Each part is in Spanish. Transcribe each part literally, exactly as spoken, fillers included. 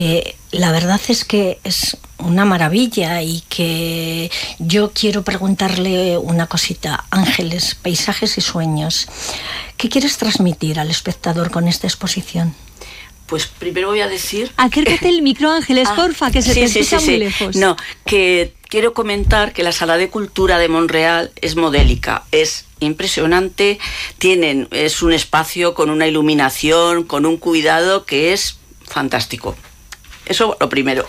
Eh, la verdad es que es una maravilla y que yo quiero preguntarle una cosita. Ángeles, Paisajes y Sueños, ¿qué quieres transmitir al espectador con esta exposición? Pues primero voy a decir... Acércate el micro, Ángeles, ah, porfa, que se sí, te sí, escucha sí, muy sí. lejos. No, que quiero comentar que la Sala de Cultura de Monreal es modélica, es impresionante, tienen, es un espacio con una iluminación, con un cuidado que es fantástico. Eso lo primero.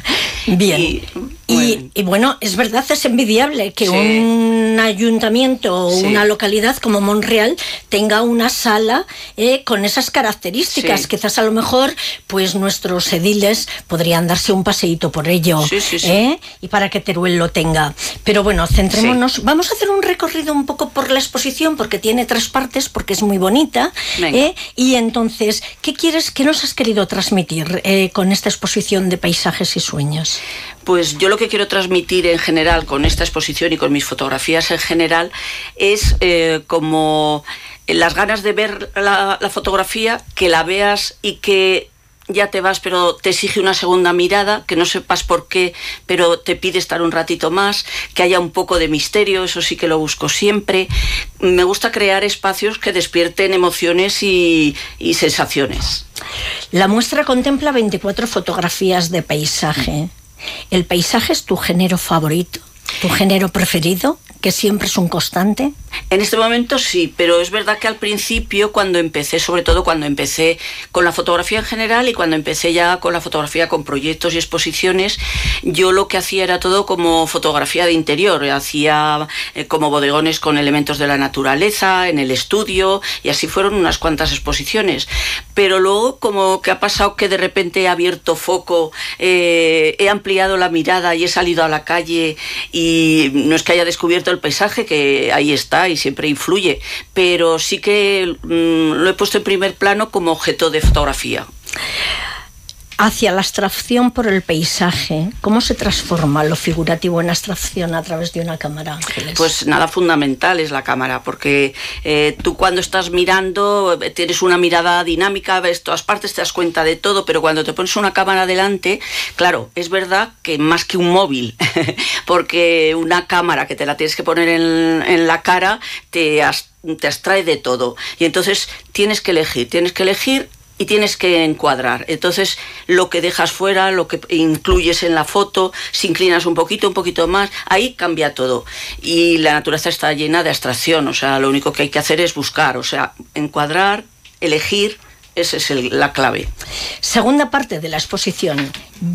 Bien. Y, y, y bueno, es verdad, es envidiable que sí. un ayuntamiento o sí. una localidad como Monreal tenga una sala eh, con esas características. Sí. Quizás a lo mejor pues nuestros ediles podrían darse un paseíto por ello sí, sí, sí. ¿eh? y para que Teruel lo tenga. Pero bueno, centrémonos. Sí. Vamos a hacer un recorrido un poco por la exposición porque tiene tres partes, porque es muy bonita. ¿eh? Y entonces, ¿qué quieres, qué nos has querido transmitir eh, con esta exposición de Paisajes y Sueños? Pues yo lo que quiero transmitir en general con esta exposición y con mis fotografías en general es eh, como las ganas de ver la, la fotografía, que la veas y que ya te vas, pero te exige una segunda mirada, que no sepas por qué, pero te pide estar un ratito más, que haya un poco de misterio, eso sí que lo busco siempre. Me gusta crear espacios que despierten emociones y, y sensaciones. La muestra contempla veinticuatro fotografías de paisaje. ¿El paisaje es tu género favorito? ¿Tu género preferido? ¿Que siempre es un constante? En este momento sí, pero es verdad que al principio, cuando empecé, sobre todo cuando empecé con la fotografía en general y cuando empecé ya con la fotografía con proyectos y exposiciones, yo lo que hacía era todo como fotografía de interior, hacía eh, como bodegones con elementos de la naturaleza, en el estudio, y así fueron unas cuantas exposiciones. Pero luego como que ha pasado que de repente he abierto foco, eh, he ampliado la mirada y he salido a la calle, y no es que haya descubierto el paisaje, que ahí está y siempre influye, pero sí que mmm, lo he puesto en primer plano como objeto de fotografía. Hacia la abstracción por el paisaje, ¿cómo se transforma lo figurativo en abstracción a través de una cámara, Ángeles? Pues nada, fundamental es la cámara, porque eh, tú cuando estás mirando tienes una mirada dinámica, ves todas partes, te das cuenta de todo, pero cuando te pones una cámara delante, claro, es verdad que más que un móvil, porque una cámara que te la tienes que poner en, en la cara te, as, te abstrae de todo, y entonces tienes que elegir, tienes que elegir y tienes que encuadrar. Entonces, lo que dejas fuera, lo que incluyes en la foto, si inclinas un poquito, un poquito más, ahí cambia todo. Y la naturaleza está llena de abstracción, o sea, lo único que hay que hacer es buscar, o sea, encuadrar, elegir, esa es el, la clave. Segunda parte de la exposición,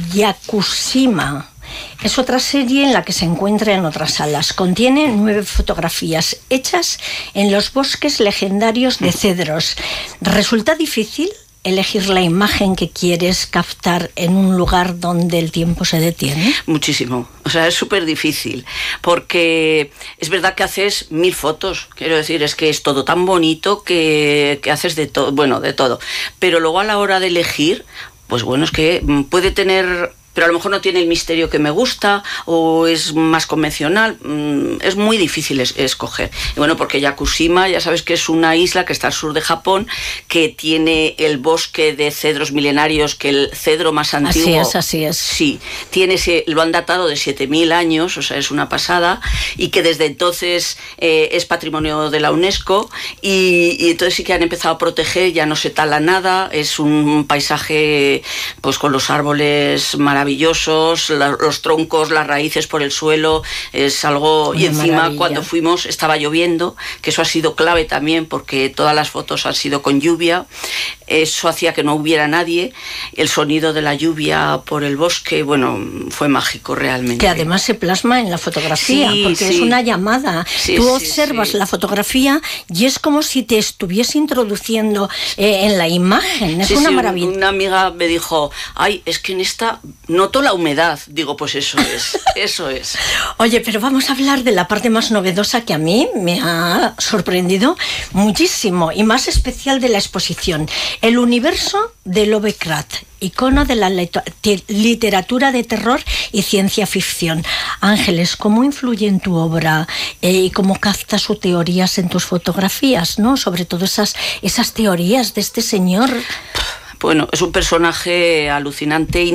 Yakushima. Es otra serie en la que se encuentra en otras salas. Contiene nueve fotografías hechas en los bosques legendarios de cedros. ¿Resulta difícil elegir la imagen que quieres captar en un lugar donde el tiempo se detiene? Muchísimo, o sea, es súper difícil, porque es verdad que haces mil fotos, quiero decir, es que es todo tan bonito que, que haces de todo, bueno, de todo, pero luego a la hora de elegir, pues bueno, es que puede tener... pero a lo mejor no tiene el misterio que me gusta o es más convencional, es muy difícil es, escoger. Y bueno, porque Yakushima, ya sabes que es una isla que está al sur de Japón, que tiene el bosque de cedros milenarios, que el cedro más antiguo... Así es, así es. Sí, tiene ese, lo han datado de siete mil años, o sea, es una pasada, y que desde entonces eh, es patrimonio de la UNESCO, y, y entonces sí que han empezado a proteger, ya no se tala nada, es un paisaje pues con los árboles maravillosos, maravillosos, la, los troncos, las raíces por el suelo, es algo... Una y encima maravilla. Cuando fuimos estaba lloviendo, que eso ha sido clave también porque todas las fotos han sido con lluvia, eso hacía que no hubiera nadie, el sonido de la lluvia por el bosque, bueno, fue mágico realmente. Que además se plasma en la fotografía, sí, porque sí. es una llamada. Sí, Tú sí, observas sí. la fotografía y es como si te estuviese introduciendo eh, en la imagen, es sí, una sí, maravilla. Una amiga me dijo, ay, es que en esta... noto la humedad. Digo, pues eso es, eso es. Oye, pero vamos a hablar de la parte más novedosa que a mí me ha sorprendido muchísimo y más especial de la exposición. El universo de Lovecraft, icono de la literatura de terror y ciencia ficción. Ángeles, ¿cómo influye en tu obra eh, y cómo captas sus teorías en tus fotografías, ¿no? Sobre todo esas, esas teorías de este señor... Bueno, es un personaje alucinante,